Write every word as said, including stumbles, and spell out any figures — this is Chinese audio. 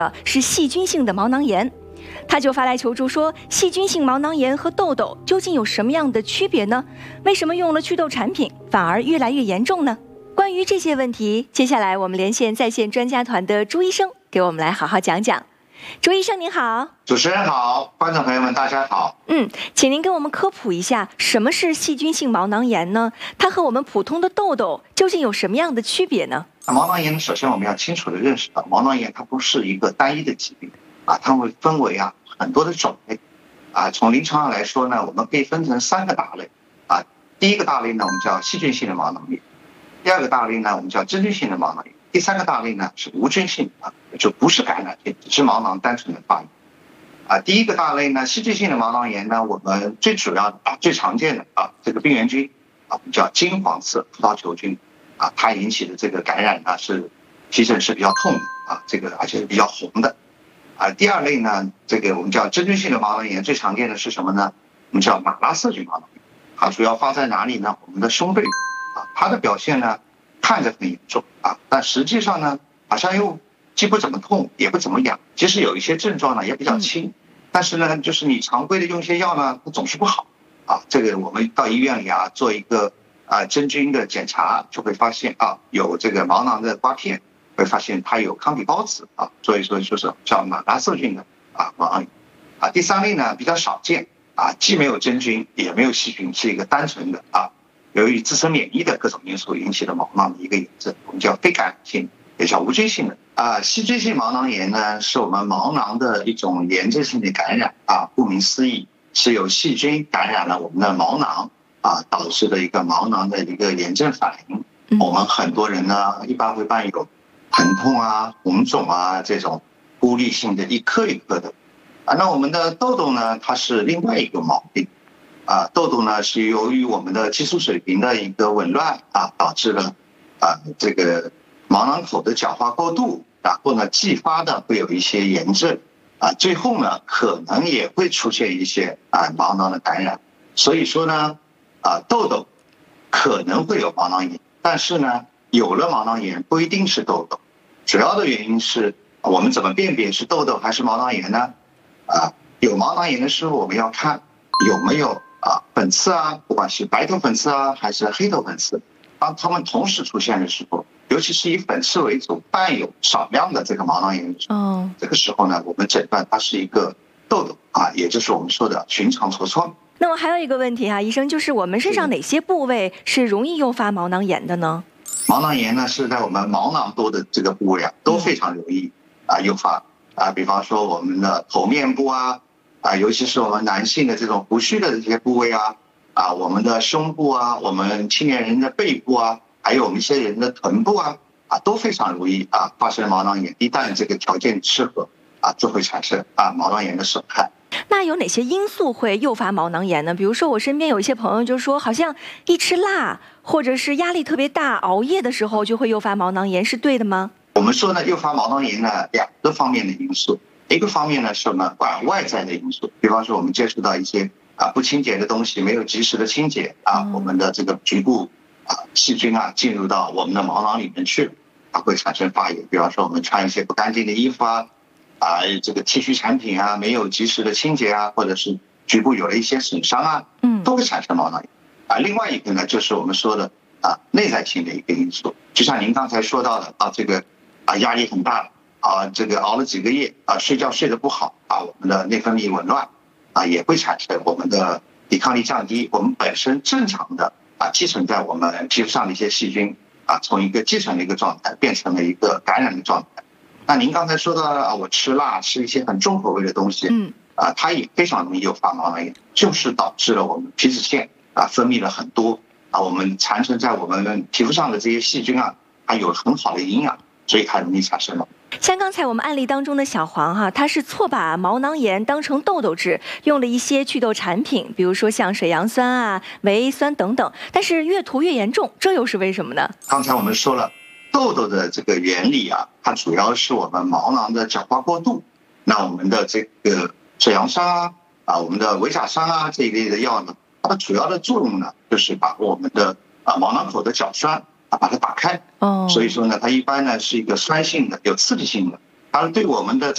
是细菌性的毛囊炎。他就发来求助说，细菌性毛囊炎和痘痘究竟有什么样的区别呢？为什么用了祛痘产品反而越来越严重呢？关于这些问题，接下来我们连线在线专家团的朱医生，给我们来好好讲讲。朱医生您好。 主持人好，观众朋友们大家好。 嗯，请您跟我们科普一下，什么是细菌性毛囊炎呢？它和我们普通的痘痘究竟有什么样的区别呢？ 毛囊炎，首先我们要清楚的认识到，毛囊炎它不是一个单一的疾病啊，它会分为啊很多的种类啊。从临床上来说呢，我们可以分成三个大类啊。第一个大类呢，我们叫细菌性的毛囊炎；第二个大类呢，我们叫真菌性的毛囊炎；第三个大类呢是无菌性啊，就不是感染性，只是毛囊单纯的发炎啊。第一个大类呢，细菌性的毛囊炎呢，我们最主要啊最常见的啊这个病原菌啊，我们叫金黄色葡萄球菌啊，它引起的这个感染呢是皮疹是比较痛的啊，这个而且是比较红的啊。第二类呢，这个我们叫真菌性的毛囊炎，最常见的是什么呢？我们叫马拉色菌毛囊炎，它主要发在哪里呢？我们的胸背啊，它的表现呢看着很严重啊，但实际上呢好像又既不怎么痛也不怎么痒，即使有一些症状呢也比较轻，但是呢就是你常规的用一些药呢它总是不好啊。这个我们到医院里啊做一个啊真菌的检查，就会发现啊有这个毛囊的刮片，会发现它有糠皮孢子啊，所以说就是叫马拉色菌的啊毛囊炎啊。第三类呢比较少见啊，既没有真菌也没有细菌，是一个单纯的啊由于自身免疫的各种因素引起的毛囊的一个炎症，我们叫非感染性，也叫无菌性的啊。细菌性毛囊炎呢，是我们毛囊的一种炎症性的感染啊。顾名思义，是由细菌感染了我们的毛囊啊，导致的一个毛囊的一个炎症反应。我们很多人呢，一般会伴有疼痛啊、红肿啊这种孤立性的一颗一颗的啊。那我们的痘痘呢，它是另外一个毛病。啊，痘痘呢是由于我们的激素水平的一个紊乱啊，导致了啊这个毛囊口的角化过度，然后呢继发的会有一些炎症啊，最后呢可能也会出现一些啊毛囊的感染。所以说呢啊痘痘可能会有毛囊炎，但是呢有了毛囊炎不一定是痘痘，主要的原因是我们怎么辨别是痘痘还是毛囊炎呢？啊，有毛囊炎的时候我们要看有没有啊，粉刺啊，不管是白头粉刺啊，还是黑头粉刺，当它们同时出现的时候，尤其是以粉刺为主，伴有少量的这个毛囊炎的时候，哦，这个时候呢，我们诊断它是一个痘痘啊，也就是我们说的寻常痤疮。 那么还有一个问题啊，医生，就是我们身上哪些部位是容易诱发毛囊炎的呢？ 毛囊炎呢是在我们毛囊多的这个部位啊，都非常容易啊诱发啊，比方说我们的头面部啊。啊，尤其是我们男性的这种胡须的这些部位啊，啊，我们的胸部啊，我们青年人的背部啊，还有我们一些人的臀部啊，啊，都非常容易啊发生毛囊炎。一旦这个条件适合啊，就会产生啊毛囊炎的损害。 那有哪些因素会诱发毛囊炎呢？比如说我身边有一些朋友就说，好像一吃辣或者是压力特别大、熬夜的时候就会诱发毛囊炎，是对的吗？ 我们说呢，诱发毛囊炎呢两个方面的因素。一个方面呢是我们管外在的因素，比方说我们接触到一些啊不清洁的东西，没有及时的清洁啊，我们的这个局部啊细菌啊进入到我们的毛囊里面去，它会产生发炎。比方说我们穿一些不干净的衣服啊，啊这个 T 恤产品啊没有及时的清洁啊，或者是局部有了一些损伤啊，嗯，都会产生毛囊炎啊。另外一个呢就是我们说的啊内在性的一个因素，就像您刚才说到的啊这个啊压力很大了。啊，这个熬了几个夜啊，睡觉睡得不好啊，我们的内分泌紊乱啊，也会产生我们的抵抗力降低。我们本身正常的啊，寄存在我们皮肤上的一些细菌啊，从一个寄存的一个状态变成了一个感染的状态。那您刚才说到啊，我吃辣，吃一些很重口味的东西，嗯，啊，它也非常容易诱发毛囊炎，就是导致了我们皮脂腺啊分泌了很多啊，我们残存在我们皮肤上的这些细菌啊，它有很好的营养，所以它容易产生毛囊炎。 像刚才我们案例当中的小黄哈、啊，他是错把毛囊炎当成痘痘治，用了一些祛痘产品，比如说像水杨酸啊、维 A 酸等等，但是越涂越严重，这又是为什么呢？ 刚才我们说了，痘痘的这个原理啊，它主要是我们毛囊的角化过度。那我们的这个水杨酸啊、啊我们的维甲酸啊这一类的药呢，它的主要的作用呢，就是把我们的啊毛囊口的角栓啊把它打开。哦，所以说呢，它一般呢是一个酸性的、有刺激性的，它对我们的